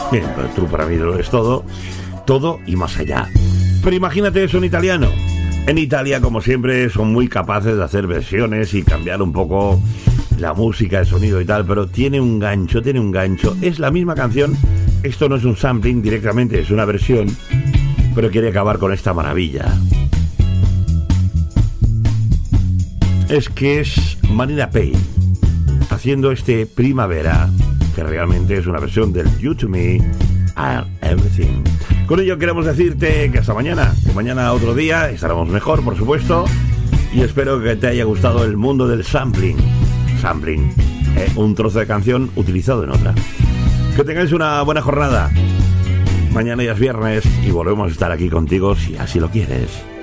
Bien, pero tú para mí lo eres todo, todo y más allá. Pero imagínate eso en italiano. En Italia, como siempre, son muy capaces de hacer versiones y cambiar un poco la música, el sonido y tal, pero tiene un gancho. Es la misma canción, esto no es un sampling directamente, es una versión, pero quiere acabar con esta maravilla. Es que es Marina Pay haciendo este Primavera, que realmente es una versión del You to Me Are Everything. Con ello queremos decirte que hasta mañana, que mañana otro día estaremos mejor, por supuesto, y espero que te haya gustado el mundo del sampling, un trozo de canción utilizado en otra. Que tengáis una buena jornada. Mañana ya es viernes y volvemos a estar aquí contigo si así lo quieres.